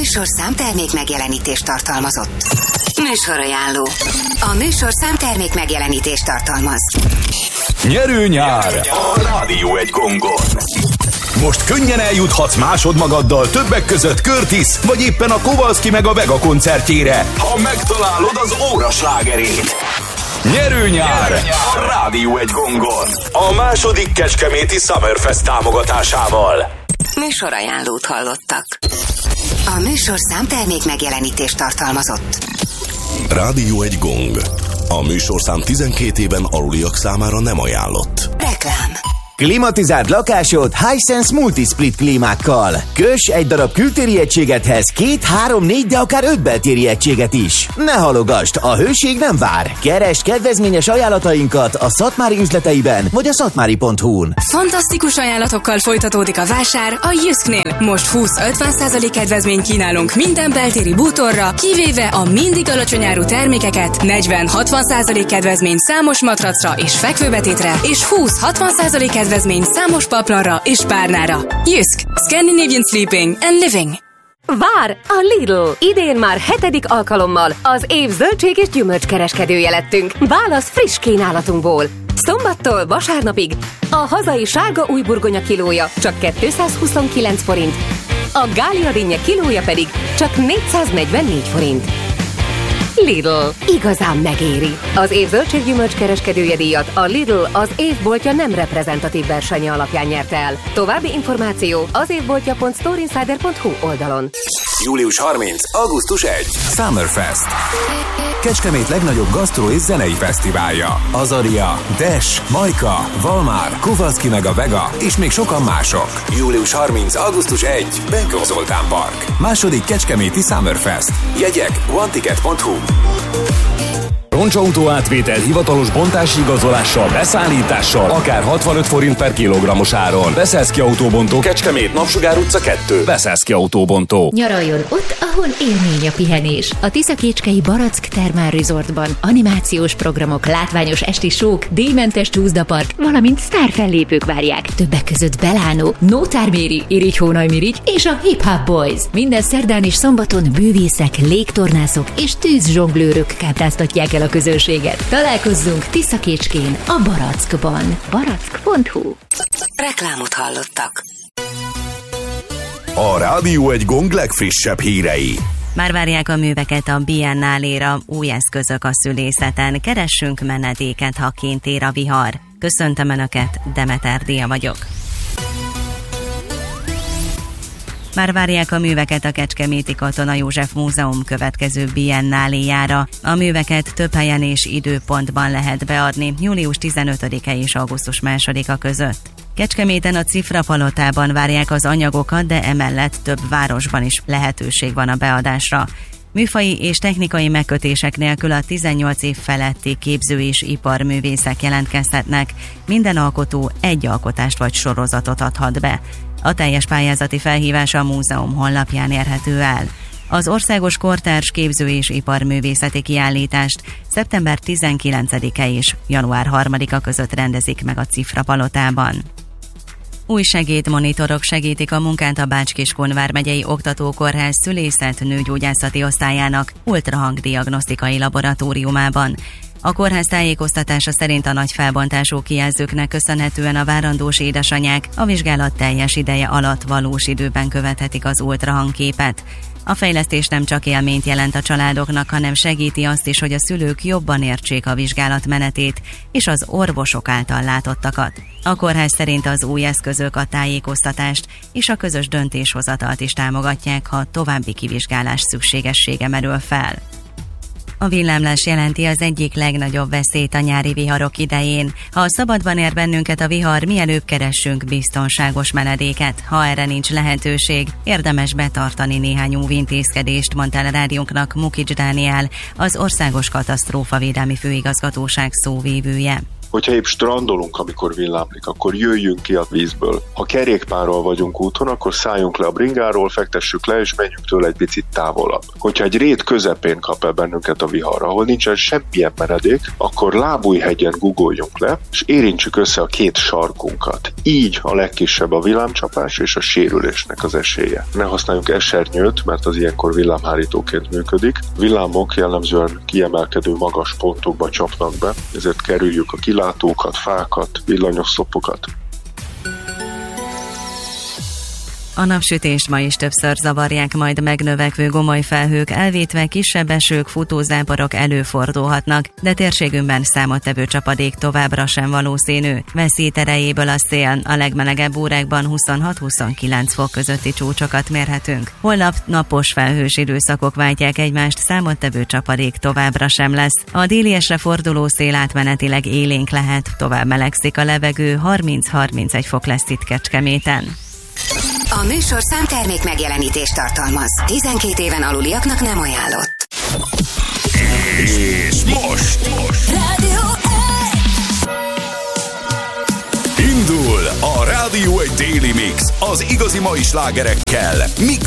műsorszám termék megjelenítést tartalmazott. Műsorajánló. A műsorszám termék megjelenítést tartalmaz. Nyerő nyár a Rádió egy gongon. Most könnyen eljuthatsz másodmagaddal többek között Curtis, vagy éppen a Kowalski meg a Vega koncertjére, ha megtalálod az óra slágerét. Nyerő nyár a Rádió egy gongon. A második kecskeméti Summerfest támogatásával. Műsorajánlót hallottak. A műsorszám termék megjelenítést tartalmazott. Rádió egy gong. A műsorszám 12 éven aluliak számára nem ajánlott. Reklám. Klimatizált lakásod Hisense Multisplit klímákkal. Köss egy darab kültéri egységethez 2, 3, 4, de akár 5 beltéri egységet is. Ne halogasd, a hőség nem vár. Keresd kedvezményes ajánlatainkat a Szatmári üzleteiben vagy a szatmári.hu-n. Fantasztikus ajánlatokkal folytatódik a vásár a Jysknél. Most 20-50% kedvezményt kínálunk minden beltéri bútorra, kivéve a mindig alacsony áru termékeket, 40-60% kedvezmény számos matracra és fekvőbetétre, és 20-60% kedvezmény számos paplanra és párnára. Jysk. Scandinavian Sleeping and Living. Vár a Lidl! Idén már 7. alkalommal az év zöldség és gyümölcskereskedője lettünk. Válasz friss kínálatunkból. Szombattól vasárnapig a hazai sárga új burgonya kilója csak 229 forint, a gália dinnye kilója pedig csak 444 forint. Lidl. Igazán megéri. Az év zöldség-gyümölcs kereskedője díjat a Lidl az évboltja nem reprezentatív versenye alapján nyerte el. További információ az évboltja.storeinsider.hu oldalon. Július 30. augusztus 1. Summerfest. Kecskemét legnagyobb gasztró és zenei fesztiválja. Azaria, Dash, Majka, Valmár, Kowalski meg a Vega és még sokan mások. Július 30. augusztus 1. Benkó Zoltán Park. Második kecskeméti Summerfest. Jegyek oneticket.hu. Roncsautó átvétel hivatalos bontási igazolással, beszállítással, akár 65 forint per kilogrammos áron. Beszeszki Autóbontó, Kecskemét, Napsugár utca 2. Beszeszki Autóbontó. Nyaraljon ott, ahol élmény a pihenés. A tiszakécskei Barack Thermal Resortban animációs programok, látványos esti sók, díjmentes csúszdapark, valamint sztárfellépők várják. Többek között Belánó, Nótár Méri, Irigy Hónaj Mirigy és a Hip Hop Boys. Minden szerdán és szombaton bűvészek, légtornászok és tűzzsonglőrök kápráztatják el a közönséget. Találkozzunk Tiszakécskén, a Barackban. Barack.hu. Reklámot hallottak. A Rádió egy gong legfrissebb hírei. Már várják a műveket a Biennáléra, új eszközök a szülészeten, keressünk menedéket, ha kint ér a vihar. Köszöntöm Önöket, Demeter Dia vagyok. Már várják a műveket a Kecskeméti Katona József Múzeum következő biennáléjára. A műveket több helyen és időpontban lehet beadni, július 15-e és augusztus 2-a között. Kecskeméten a Cifra Palotában várják az anyagokat, de emellett több városban is lehetőség van a beadásra. Műfaji és technikai megkötések nélkül a 18 év feletti képző- és iparművészek jelentkezhetnek. Minden alkotó egy alkotást vagy sorozatot adhat be. A teljes pályázati felhívás a múzeum honlapján érhető el. Az országos kortárs képző- és iparművészeti kiállítást szeptember 19-e és január 3-a között rendezik meg a Cifra Palotában. Új segédmonitorok segítik a munkát a Bács-Kiskun vármegyei oktatókórház szülészet nőgyógyászati osztályának ultrahangdiagnosztikai laboratóriumában. A kórház tájékoztatása szerint a nagy felbontású kijelzőknek köszönhetően a várandós édesanyák a vizsgálat teljes ideje alatt valós időben követhetik az ultrahangképet. A fejlesztés nem csak élményt jelent a családoknak, hanem segíti azt is, hogy a szülők jobban értsék a vizsgálat menetét és az orvosok által látottakat. A kórház szerint az új eszközök a tájékoztatást és a közös döntéshozatalt is támogatják, ha további kivizsgálás szükségessége merül fel. A villámlás jelenti az egyik legnagyobb veszélyt a nyári viharok idején. Ha szabadban ér bennünket a vihar, mielőbb keressünk biztonságos menedéket. Ha erre nincs lehetőség, érdemes betartani néhány óvintézkedést, mondta el a rádiónknak Mukics Dániel, az Országos Katasztrófavédelmi Főigazgatóság szóvívője. Hogyha épp strandolunk, amikor villámlik, akkor jöjjünk ki a vízből. Ha kerékpárral vagyunk úton, akkor szálljunk le a bringáról, fektessük le, és menjünk tőle egy picit távolabb. Hogyha egy rét közepén kap el bennünket a vihar, ahol nincsen semmilyen menedék, akkor Lábújhegyen guggoljunk le, és érintsük össze a két sarkunkat. Így a legkisebb a villámcsapás és a sérülésnek az esélye. Ne használjunk esernyőt, mert az ilyenkor villámhárítóként működik. Villámok jellemzően kiemelkedő magas pontokba csapnak be, ezért kerüljük a kilátókat, fákat, villanyoszlopokat. A napsütést ma is többször zavarják majd megnövekvő gomolyfelhők, elvétve kisebb esők, futózáporok előfordulhatnak, de térségünkben számottevő csapadék továbbra sem valószínű. Veszít erejéből a szél, a legmelegebb órákban 26-29 fok közötti csúcsokat mérhetünk. Holnap napos felhős időszakok váltják egymást, számottevő csapadék továbbra sem lesz. A déliesre forduló szél átmenetileg élénk lehet, tovább melegszik a levegő, 30-31 fok lesz itt Kecskeméten. A műsorszám termék megjelenítést tartalmaz. 12 éven aluliaknak nem ajánlott. És most Rádió 1! indul a Rádió 1 Daily Mix az igazi mai slágerekkel, mix